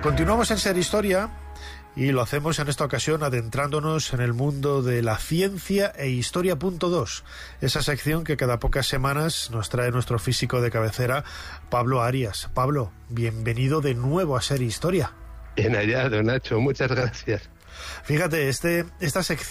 Continuamos en Ser Historia y lo hacemos en esta ocasión adentrándonos en el mundo de la ciencia e historia.2, esa sección que cada pocas semanas nos trae nuestro físico de cabecera, Pablo Arias. Pablo, bienvenido de nuevo a Ser Historia. Bien hallado, Nacho, muchas gracias. Fíjate, esta sección